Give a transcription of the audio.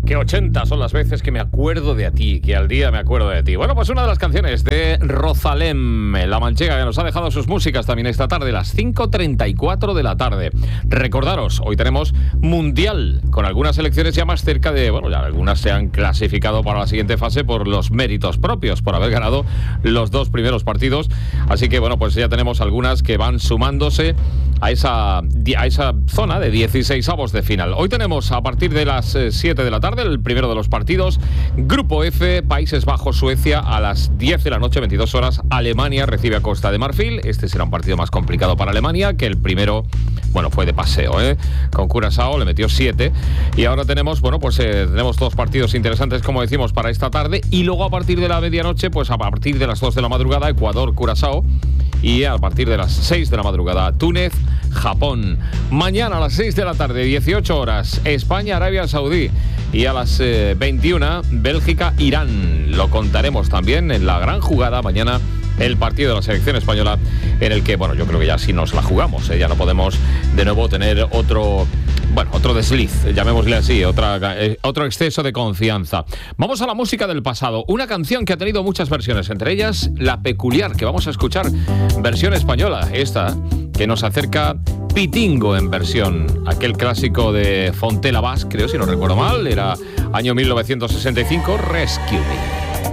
Que 80 son las veces que me acuerdo de ti, que al día me acuerdo de ti. Bueno, pues una de las canciones de Rosalén, la manchega, que nos ha dejado sus músicas también esta tarde, las 5:34 de la tarde. Recordaros, hoy tenemos Mundial, con algunas selecciones ya más cerca de... Bueno, ya algunas se han clasificado para la siguiente fase por los méritos propios, por haber ganado los dos primeros partidos. Así que, bueno, pues ya tenemos algunas que van sumándose a esa zona de 16avos de final. Hoy tenemos, a partir de las 7 de la tarde, el primero de los partidos. Grupo F, Países Bajos, Suecia, a las 10 de la noche, 22 horas, Alemania recibe a Costa de Marfil. Este será un partido más complicado para Alemania, que el primero, bueno, fue de paseo, con Curazao le metió 7. Y ahora tenemos, bueno, pues tenemos dos partidos interesantes, como decimos, para esta tarde. Y luego a partir de la medianoche, pues a partir de las 2 de la madrugada, Ecuador, Curazao. Y a partir de las 6 de la madrugada, Túnez, Japón. Mañana a las 6 de la tarde, 18 horas, España, Arabia Saudí. Y a las 21, Bélgica, Irán. Lo contaremos también en la gran jugada mañana, el partido de la selección española, en el que, bueno, yo creo que ya sí nos la jugamos, ya no podemos de nuevo tener otro desliz, llamémosle así, otro exceso de confianza. Vamos a la música del pasado, una canción que ha tenido muchas versiones, entre ellas la peculiar que vamos a escuchar, versión española, esta que nos acerca Pitingo en versión, aquel clásico de Fontella Bass, creo, si no recuerdo mal, era año 1965, Rescue Me.